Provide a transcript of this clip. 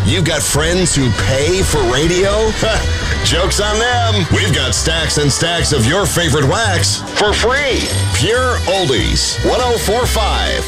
You got friends who pay for radio? Joke's on them. We've got stacks and stacks of your favorite wax for free. Pure Oldies 104.5.